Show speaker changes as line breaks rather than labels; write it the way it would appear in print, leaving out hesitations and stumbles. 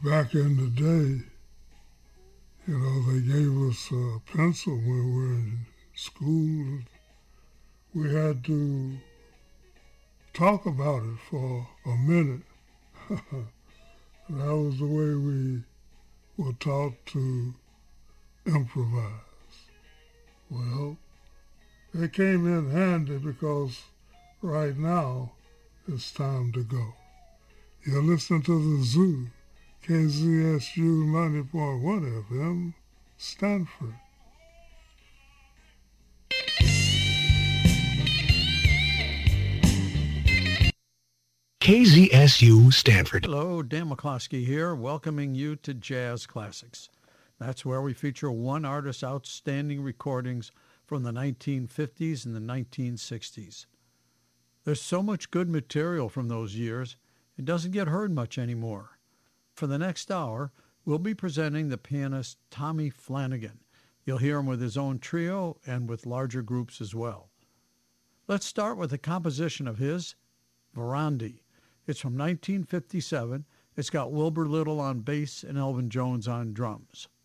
Back in the day, they gave us a pencil when we were in school. We had to talk about it for a minute. That was the way we were taught to improvise. Well, it came in handy because right now it's time to go. You're listening to The Zoo, KZSU 90.1 FM, Stanford.
KZSU Stanford.
Hello, Dan McCloskey here, welcoming you to Jazz Classics. That's where we feature one artist's outstanding recordings from the 1950s and the 1960s. There's so much good material from those years, it doesn't get heard much anymore. For the next hour, we'll be presenting the pianist Tommy Flanagan. You'll hear him with his own trio and with larger groups as well. Let's start with a composition of his, Verandi. It's from 1957. It's got Wilbur Little on bass and Elvin Jones on drums.